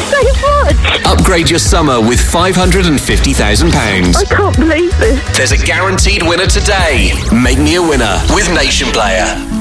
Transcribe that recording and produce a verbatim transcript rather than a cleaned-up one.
so much. Upgrade your summer with five hundred fifty thousand pounds. I can't believe this. There's a guaranteed winner today. Make me a winner with Nation Player.